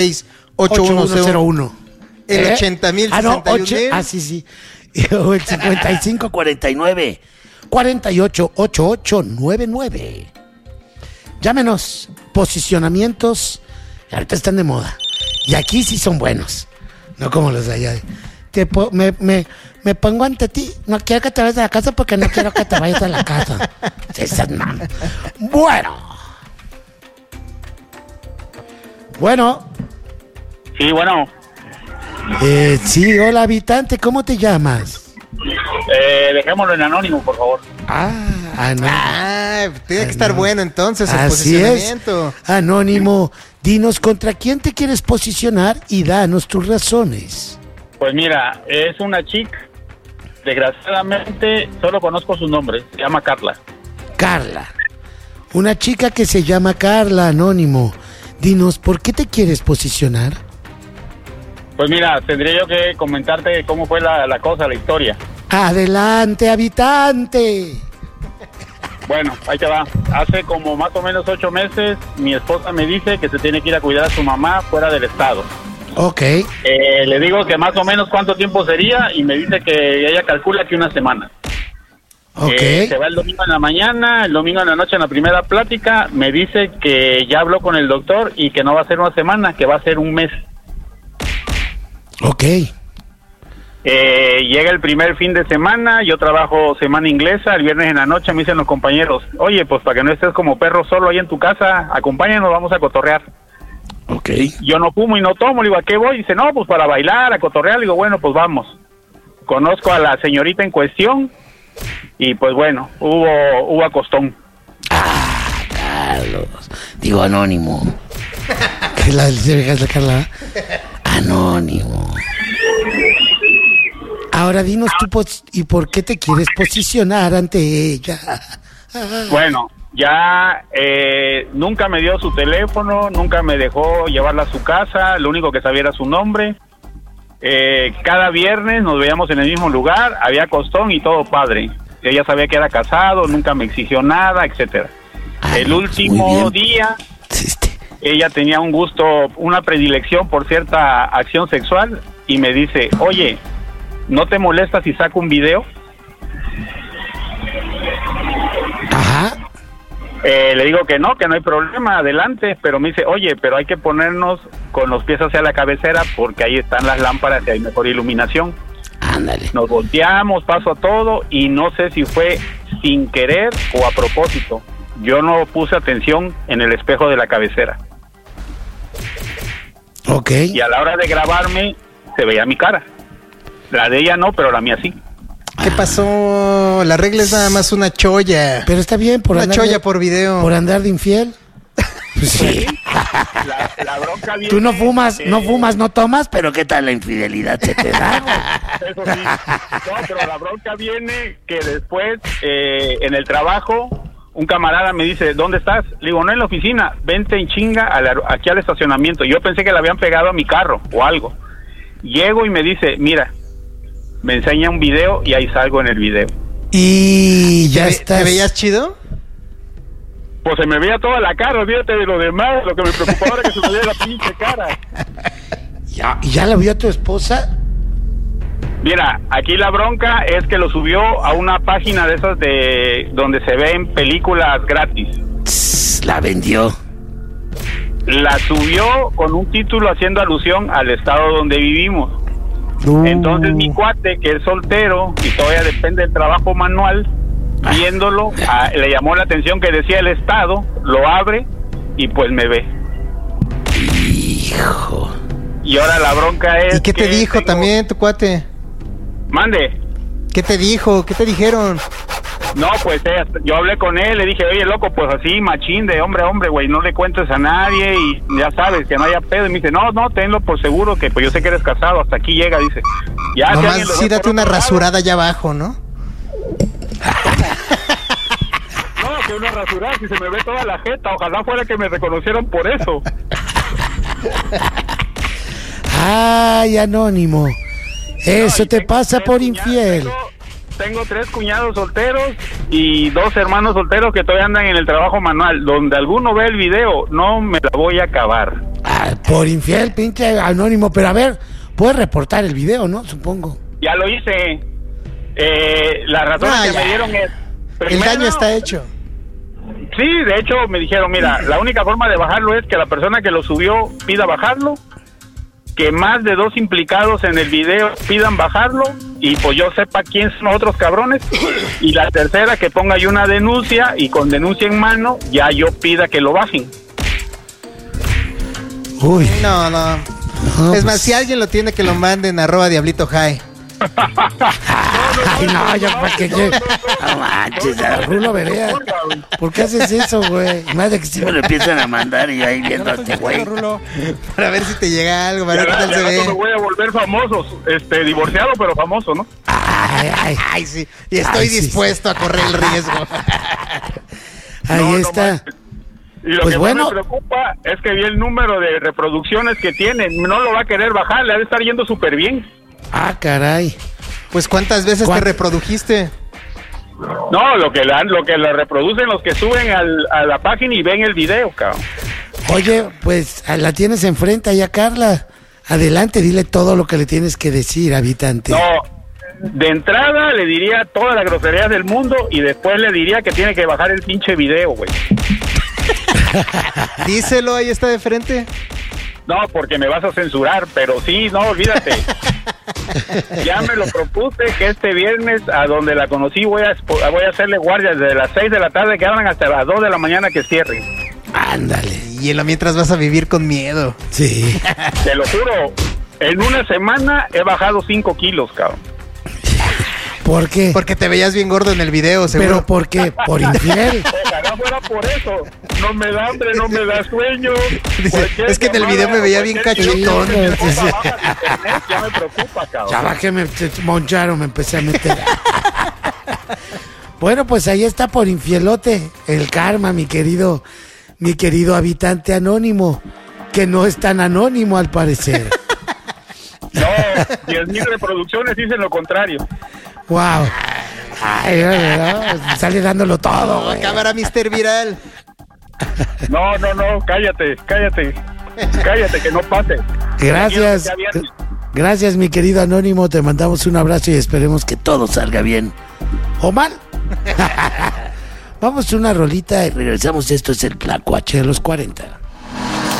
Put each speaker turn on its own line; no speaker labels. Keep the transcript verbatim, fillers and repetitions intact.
ocho uno cero uno.
El
¿Eh?
ochenta mil
Ah, no,
sesenta y un
ocho,
mil.
ah, sí, sí. O el cincuenta y cinco cuarenta y nueve cuarenta y ocho ochenta y ocho noventa y nueve. Llámenos. Posicionamientos. Ahorita están de moda. Y aquí sí son buenos. No como los de allá. Te po- me, me, me pongo ante ti. No quiero que te vayas de la casa porque no quiero que te vayas de la casa. Esas mam- Bueno. Bueno.
Sí, bueno,
Eh, sí, hola habitante, ¿cómo te llamas?
eh, dejémoslo en anónimo, por favor.
Ah, anónimo.
Ah, tiene
Ah,
que estar
no.
bueno entonces el
Así es.
posicionamiento.
Anónimo, dinos contra quién te quieres posicionar y danos tus razones.
Pues mira, es una chica, desgraciadamente solo conozco su nombre, se llama Carla.
Carla. Una chica que se llama Carla, Anónimo. Dinos, ¿por qué te quieres posicionar?
Pues mira, tendría yo que comentarte cómo fue la, la cosa, la historia.
Adelante, habitante.
Bueno, ahí te va. Hace como más o menos ocho meses, mi esposa me dice que se tiene que ir a cuidar a su mamá fuera del estado.
Ok.
Eh, le digo que más o menos cuánto tiempo sería y me dice que ella calcula que una semana.
Ok.
Eh, se va el domingo en la mañana, el domingo en la noche en la primera plática, me dice que ya habló con el doctor y que no va a ser una semana, que va a ser un mes.
Ok.
Eh, llega el primer fin de semana, yo trabajo semana inglesa, el viernes en la noche me dicen los compañeros, oye, pues para que no estés como perro solo ahí en tu casa, acompáñanos, vamos a cotorrear.
Ok.
Yo no fumo y no tomo, le digo, ¿a qué voy? Dice, no, pues para bailar, a cotorrear, le digo, bueno, pues vamos. Conozco a la señorita en cuestión y pues bueno, hubo, hubo acostón.
Ah, Carlos. Digo Anónimo. Que la de la Carla. Anónimo. Ahora dinos tú pos- y por qué te quieres posicionar ante ella.
Bueno, ya eh, nunca me dio su teléfono, nunca me dejó llevarla a su casa, lo único que sabía era su nombre. Eh, cada viernes nos veíamos en el mismo lugar, había costón y todo padre. Ella sabía que era casado, nunca me exigió nada, etcétera.
Ah,
El
no,
último
muy bien.
día,
Existe.
ella tenía un gusto, una predilección por cierta acción sexual y me dice, oye, ¿no te molesta si saco un video?
Ajá.
Eh, le digo que no, que no hay problema, adelante, pero me dice, oye, pero hay que ponernos con los pies hacia la cabecera porque ahí están las lámparas y hay mejor iluminación.
Ándale.
Nos volteamos, paso a todo y no sé si fue sin querer o a propósito. Yo no puse atención en el espejo de la cabecera
Ok.
y a la hora de grabarme se veía mi cara. La de ella no, pero la mía sí.
¿Qué pasó? La regla es nada más una cholla.
Pero está bien por
Una
andar
cholla
de,
por video.
por andar de infiel. Pues sí.
La, la bronca viene...
Tú no fumas,
eh,
no fumas, no tomas, pero ¿qué tal la infidelidad se te da? güey?
Eso sí. No, pero la bronca viene que después, eh, en el trabajo, un camarada me dice, ¿dónde estás? Le digo, no en la oficina, vente en chinga al aer- aquí al estacionamiento. Yo pensé que le habían pegado a mi carro o algo. Llego y me dice, mira, me enseña un video y ahí salgo en el video.
Y ya
¿Te, ve-
estás.
¿Te veías chido?
Pues se me veía toda la cara, olvídate de lo demás, lo que me preocupaba era que se me veía la pinche cara.
Ya, ¿y ya la vio tu esposa?
Mira, aquí la bronca es que lo subió a una página de esas de donde se ven películas gratis.
Tss, la vendió.
La subió con un título haciendo alusión al estado donde vivimos.
Uh.
Entonces mi cuate, que es soltero y todavía depende del trabajo manual, viéndolo, a- le llamó la atención que decía el estado, lo abre y pues me ve.
Hijo.
Y ahora la bronca es
¿Y qué te
que
dijo
tengo-
también tu cuate?
Mande.
¿Qué te dijo? ¿Qué te dijeron?
No, pues eh, yo hablé con él, le dije, oye, loco, pues así, machín, de hombre a hombre, güey, no le cuentes a nadie y ya sabes, que no haya pedo. Y me dice, no, no, tenlo por seguro, que pues yo sé que eres casado, hasta aquí llega, dice. Ya, si alguien
Nomás
lo
sí
ve
date
por
una
otro lado-
rasurada allá abajo, ¿no?
No, que una rasurada, si se me ve toda la jeta, ojalá fuera que me reconocieran por eso.
Ay, Anónimo. Eso
No, y
te
tengo
pasa
tres
por
cuñados,
infiel.
Tengo, tengo tres cuñados solteros y dos hermanos solteros que todavía andan en el trabajo manual. Donde alguno ve el video, no me la voy a acabar.
Ah, Por infiel, pinche anónimo. Pero a ver, puedes reportar el video, ¿no? Supongo.
Ya lo hice. Eh, la razón
Ah,
que
ya.
me dieron es...
El
primero,
daño está hecho.
Sí, de hecho me dijeron, mira, la única forma de bajarlo es que la persona que lo subió pida bajarlo, que más de dos implicados en el video pidan bajarlo y pues yo sepa quién son los otros cabrones, y la tercera que ponga yo una denuncia y con denuncia en mano ya yo pida que lo bajen.
Uy.
No, no.
No,
Es más,
pues-
si alguien lo tiene, que lo manden arroba Diablito High.
Ay, no, ya para que yo. No manches, a Rulo Berea. ¿Por qué haces eso, güey? Más de que si me lo empiezan a mandar y ahí viendo a este güey.
Para ver si te llega algo, para
Ya,
ver qué tal
ya
se
rato me
ve.
voy a volver famoso, este, divorciado pero famoso, ¿no?
Ay, ay,
Ay, sí. Y estoy
Ay, sí,
dispuesto a correr el riesgo.
ahí
No, no
está.
manches. Y lo
Pues
que
bueno.
más me preocupa es que vi el número de reproducciones que tiene. No lo va a querer bajar, le ha de estar yendo súper bien.
Ah, caray.
Pues, ¿cuántas veces
¿Cuán-
te reprodujiste?
No, lo que la, lo que la reproducen los que suben al, a la página y ven el video, cabrón.
Oye, pues la tienes enfrente allá, Carla. Adelante, dile todo lo que le tienes que decir, habitante.
No, de entrada le diría todas las groserías del mundo y después le diría que tiene que bajar el pinche video, güey.
Díselo, ahí está de frente.
No, porque me vas a censurar, pero sí, no, olvídate. Ya me lo propuse que este viernes a donde la conocí voy a voy a hacerle guardia desde las seis de la tarde que abran hasta las dos de la mañana que cierren.
Ándale.
Y en lo mientras vas a vivir con miedo.
Sí.
Te lo juro, en una semana he bajado cinco kilos, cabrón.
¿Por qué?
Porque te veías bien gordo en el video, seguro.
¿Pero por qué? ¿Por infiel?
Ojalá fuera por eso. No me da hambre, no me da sueño.
Dice,
Cualquier
es que en el
llamada,
video me veía bien
cualquier
cachetón.
video que me
Sí.
ponga baja de internet, ya me preocupa, cabrón.
Ya bajé, me moncharon, me empecé a meter. Bueno, pues ahí está por infielote el karma, mi querido, mi querido habitante anónimo, que no es tan anónimo al parecer.
No, diez mil reproducciones dicen lo contrario.
Wow. Ay, ay, ay, sale dándolo todo, güey.
Cámara, mister Viral.
No, no, no, cállate, cállate. Cállate, que no pase.
Gracias.
Ya viene.
Gracias, mi querido anónimo. Te mandamos un abrazo y esperemos que todo salga bien. ¿O mal? Vamos a una rolita y regresamos. Esto es el Tlacuache de los cuarenta.